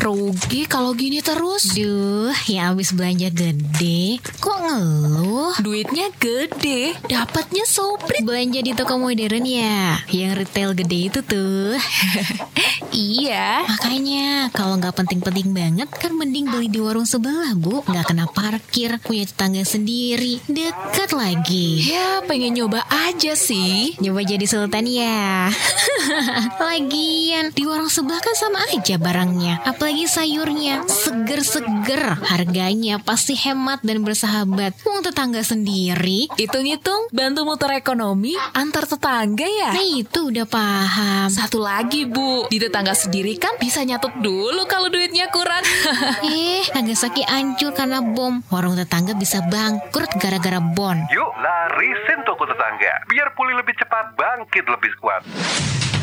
Rugi kalau gini terus. Duh, ya abis belanja gede, kok ngeluh? Duitnya gede, dapatnya soprit. Belanja di toko modern ya, yang retail gede itu tuh. Iya. Makanya kalau nggak penting-penting banget kan mending beli di warung sebelah, Bu. Nggak kena parkir, punya tetangga sendiri, dekat lagi. Ya pengen nyoba aja sih. Nyoba jadi sultan ya. Lagian di warung sebelah kan sama aja barangnya, apalagi sayurnya seger-seger, harganya pasti hemat dan bersahabat. Uang tetangga sendiri. Hitung-hitung bantu muter ekonomi antar tetangga ya. Nah itu udah paham. Satu lagi Bu, di tetangga sendiri kan bisa nyatet dulu kalau duitnya kurang. Nagasaki hancur karena bom. Warung tetangga bisa bangkrut gara-gara bon. Yuk larisin toko tetangga, biar pulih lebih cepat, bangkit lebih kuat.